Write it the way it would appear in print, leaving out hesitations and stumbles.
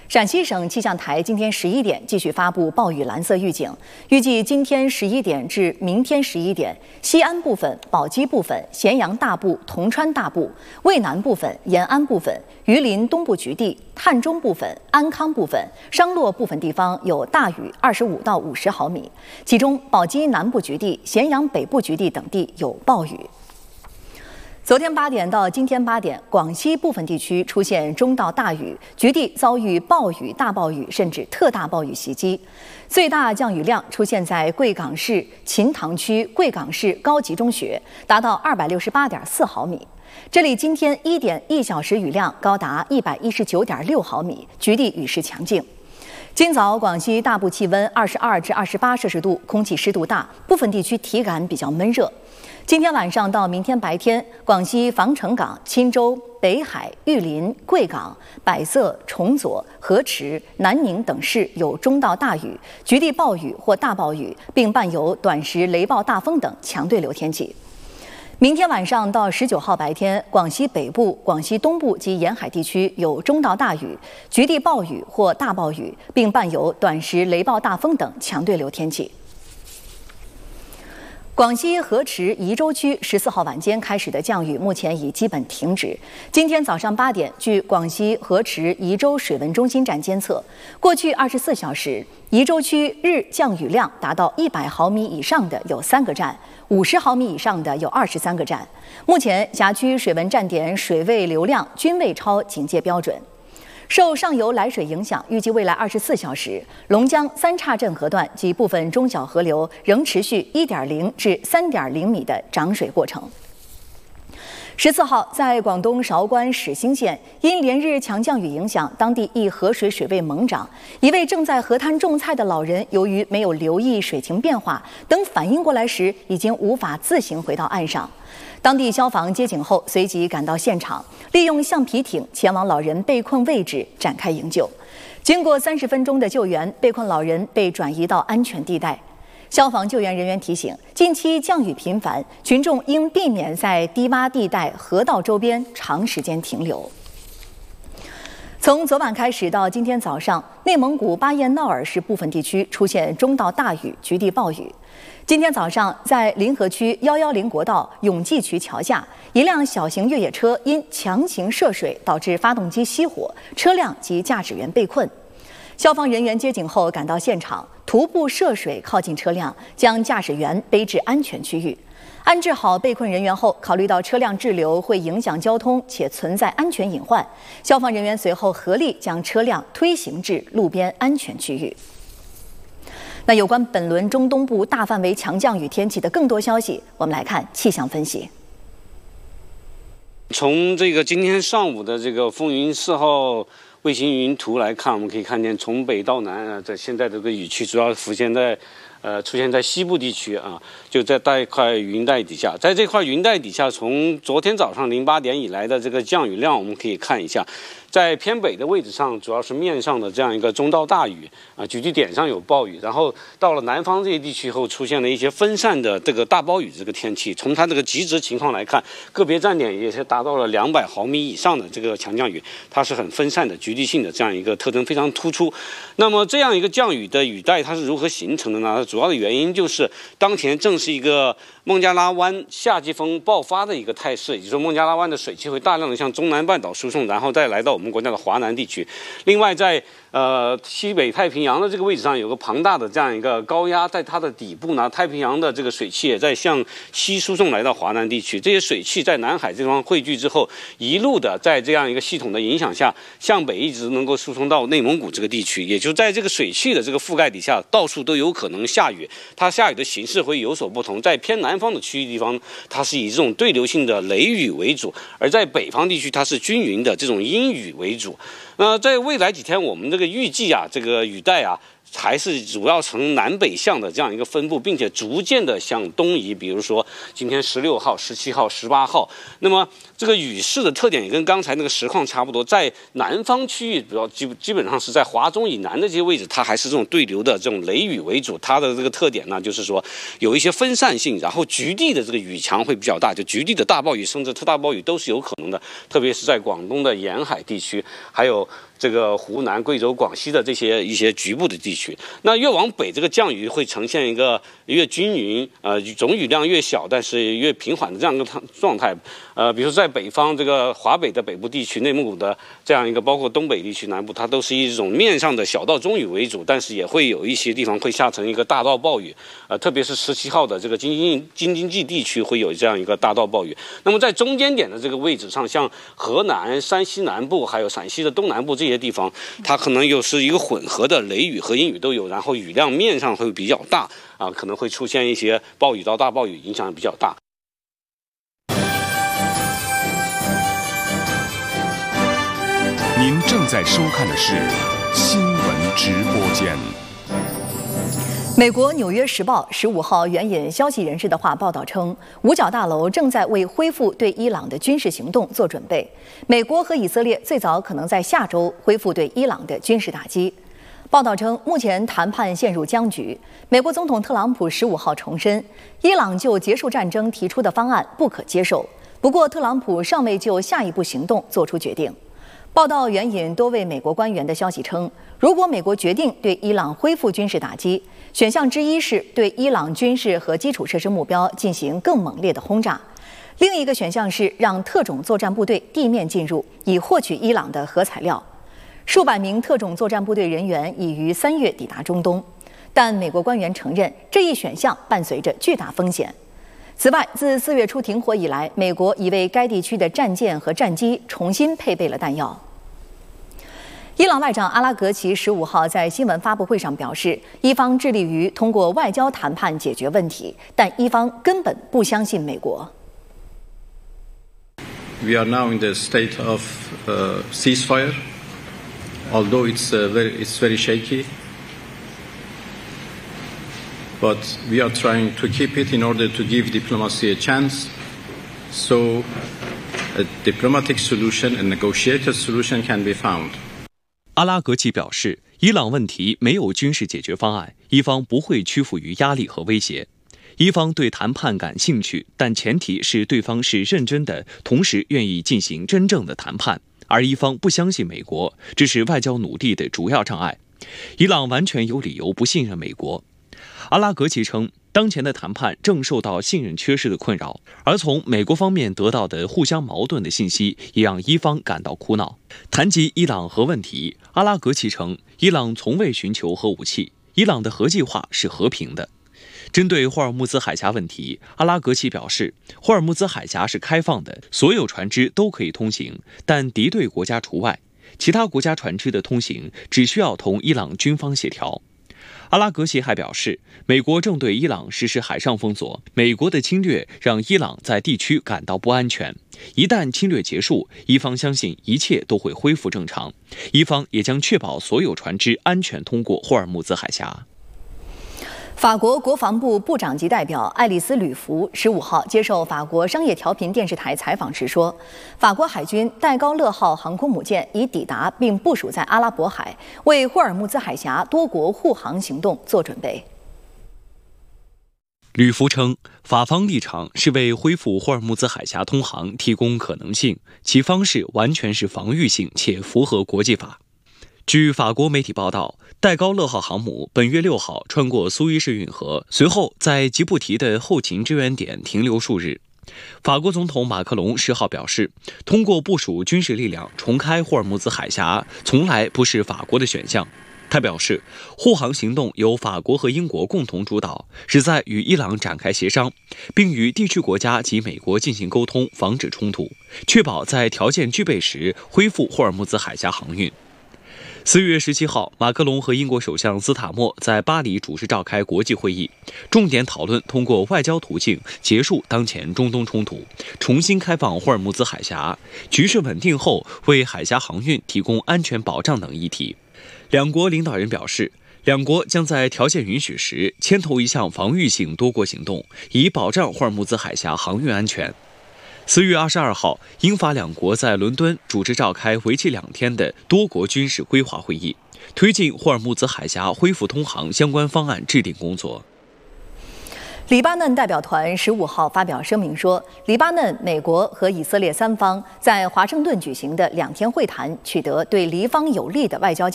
陕西省气象台今天11点继续发布暴雨蓝色预警，预计今天11点至明天11点，西安部分、宝鸡部分、咸阳大部、铜川大部、渭南部分、延安部分、榆林东部局地、汉中部分、安康部分、商洛部分地方有大雨25到50毫米，其中宝鸡南部局地、咸阳北部局地等地有暴雨。昨天8点到今天8点，广西部分地区出现中到大雨，局地遭遇暴雨、大暴雨甚至特大暴雨袭击。最大降雨量出现在贵港市秦塘区贵港市高级中学，达到268.4毫米。这里今天1点1小时雨量高达119.6毫米，局地雨势强劲。今早广西大部气温22至28摄氏度，空气湿度大，部分地区体感比较闷热。今天晚上到明天白天，广西防城港、钦州、北海、玉林、贵港、百色、崇左、河池、南宁等市有中到大雨，局地暴雨或大暴雨，并伴有短时雷暴大风等强对流天气。明天晚上到19号白天，广西北部、广西东部及沿海地区有中到大雨，局地暴雨或大暴雨，并伴有短时雷暴大风等强对流天气。广西河池宜州区14号晚间开始的降雨目前已基本停止。今天早上8点，据广西河池宜州水文中心站监测，过去24小时，宜州区日降雨量达到100毫米以上的有3个站，50毫米以上的有23个站。目前辖区水文站点水位流量均未超警戒标准。受上游来水影响，预计未来24小时，龙江三岔镇河段及部分中小河流仍持续1.0至3.0米的涨水过程。14号，在广东韶关始兴县，因连日强降雨影响，当地一河水水位猛涨。一位正在河滩种菜的老人，由于没有留意水情变化，等反应过来时，已经无法自行回到岸上。当地消防接警后，随即赶到现场，利用橡皮艇前往老人被困位置展开营救。经过30分钟的救援，被困老人被转移到安全地带。消防救援人员提醒，近期降雨频繁，群众应避免在低洼地带、河道周边长时间停留。从昨晚开始到今天早上，内蒙古巴彦淖尔市部分地区出现中到大雨，局地暴雨。今天早上，在临河区110国道永济渠桥下，一辆小型越野车因强行涉水导致发动机熄火，车辆及驾驶员被困。消防人员接警后赶到现场，徒步涉水靠近车辆，将驾驶员背至安全区域。安置好被困人员后，考虑到车辆滞留会影响交通且存在安全隐患，消防人员随后合力将车辆推行至路边安全区域。那有关本轮中东部大范围强降雨天气的更多消息，我们来看气象分析。 从这个今天上午的这个风云4号卫星云图来看，我们可以看见从北到南在现在这个雨区主要出现在西部地区啊，就在一块云带底下。在这块云带底下，从昨天早上08点以来的这个降雨量，我们可以看一下。在偏北的位置上，主要是面上的这样一个中到大雨啊，局地点上有暴雨，然后到了南方这些地区后，出现了一些分散的这个大暴雨这个天气。从它这个极值情况来看，个别站点也是达到了200毫米以上的这个强降雨，它是很分散的、局地性的这样一个特征非常突出。那么这样一个降雨的雨带它是如何形成的呢？主要的原因就是当前正是一个孟加拉湾夏季风爆发的一个态势，也就是说孟加拉湾的水汽会大量的向中南半岛输送，然后再来到我们国家的华南地区。另外在西北太平洋的这个位置上有个庞大的这样一个高压，在它的底部呢，太平洋的这个水汽也在向西输送来到华南地区。这些水汽在南海这地方汇聚之后，一路的在这样一个系统的影响下，向北一直能够输送到内蒙古这个地区。也就在这个水汽的这个覆盖底下，到处都有可能下雨。它下雨的形式会有所不同，在偏南方的区域地方，它是以这种对流性的雷雨为主；而在北方地区，它是均匀的这种阴雨为主。那在未来几天，我们这个预计这个雨带还是主要呈南北向的这样一个分布，并且逐渐的向东移。比如说今天16号、17号、18号，那么这个雨势的特点也跟刚才那个实况差不多，在南方区域，主要基本上是在华中以南的这些位置，它还是这种对流的这种雷雨为主。它的这个特点呢，就是说有一些分散性，然后局地的这个雨强会比较大，就局地的大暴雨甚至特大暴雨都是有可能的，特别是在广东的沿海地区，还有这个湖南、贵州、广西的一些局部的地区。那越往北，这个降雨会呈现一个越均匀，总雨量越小，但是越平缓的这样一个状态。比如说在北方，这个华北的北部地区、内蒙古的这样一个，包括东北地区南部，它都是一种面上的小到中雨为主，但是也会有一些地方会下成一个大到暴雨。特别是17号的这个京津冀地区会有这样一个大到暴雨。那么在中间点的这个位置上，像河南、山西南部还有陕西的东南部这些地方，它可能又是一个混合的雷雨和阴雨都有，然后雨量面上会比较大可能会出现一些暴雨到大暴雨，影响比较大。 您正在收看的是新闻直播间。 美国《纽约时报》15号援引消息人士的话报道称，五角大楼正在为恢复对伊朗的军事行动做准备。美国和以色列最早可能在下周恢复对伊朗的军事打击。报道称，目前谈判陷入僵局。美国总统特朗普15号重申，伊朗就结束战争提出的方案不可接受。不过，特朗普尚未就下一步行动做出决定。报道援引多位美国官员的消息称，如果美国决定对伊朗恢复军事打击，选项之一是对伊朗军事和基础设施目标进行更猛烈的轰炸；另一个选项是让特种作战部队地面进入，以获取伊朗的核材料。数百名特种作战部队人员已于3月抵达中东，但美国官员承认这一选项伴随着巨大风险。此外，自4月初停火以来，美国已为该地区的战舰和战机重新配备了弹药。伊朗外长阿拉格齐15号在新闻发布会上表示，伊方致力于通过外交谈判解决问题，但伊方根本不相信美国。 We are now in the state of ceasefire, although it's very shaky, but we are trying to keep it in order to give diplomacy a chance, so a diplomatic solution, a negotiated solution can be found. 阿拉格齐表示，伊朗问题没有军事解决方案，伊方不会屈服于压力和威胁。伊方对谈判感兴趣，但前提是对方是认真的，同时愿意进行真正的谈判。而伊方不相信美国，这是外交努力的主要障碍。伊朗完全有理由不信任美国。阿拉格齐称，当前的谈判正受到信任缺失的困扰，而从美国方面得到的互相矛盾的信息也让伊方感到苦恼。谈及伊朗核问题，阿拉格齐称，伊朗从未寻求核武器，伊朗的核计划是和平的。针对霍尔木兹海峡问题，阿拉格齐表示，霍尔木兹海峡是开放的，所有船只都可以通行，但敌对国家除外，其他国家船只的通行只需要同伊朗军方协调。阿拉格齐还表示，美国正对伊朗实施海上封锁，美国的侵略让伊朗在地区感到不安全。一旦侵略结束，伊方相信一切都会恢复正常，伊方也将确保所有船只安全通过霍尔木兹海峡。 法国国防部部长级代表爱丽丝·吕弗15号接受法国商业调频电视台采访时说，法国海军戴高乐号航空母舰已抵达并部署在阿拉伯海，为霍尔木兹海峡多国护航行动做准备。 吕弗称，法方立场是为恢复霍尔木兹海峡通航提供可能性，其方式完全是防御性且符合国际法。据法国媒体报道，戴高乐号航母本月6号穿过苏伊士运河，随后在吉布提的后勤支援点停留数日。法国总统马克龙10号表示，通过部署军事力量重开霍尔木兹海峡，从来不是法国的选项。他表示，护航行动由法国和英国共同主导，旨在与伊朗展开协商，并与地区国家及美国进行沟通，防止冲突，确保在条件具备时恢复霍尔木兹海峡航运。4月17号，马克龙和英国首相斯塔默在巴黎主持召开国际会议，重点讨论通过外交途径结束当前中东冲突，重新开放霍尔木兹海峡，局势稳定后为海峡航运提供安全保障等议题。两国领导人表示，两国将在条件允许时牵头一项防御性多国行动，以保障霍尔木兹海峡航运安全。4月22号，英法两国在伦敦主持召开为期2天的多国军事规划会议，推进霍尔木兹海峡恢复通航相关方案制定工作。 黎巴嫩代表团15号发表声明说，黎巴嫩、美国和以色列三方在华盛顿举行的2天会谈取得对黎方有利的外交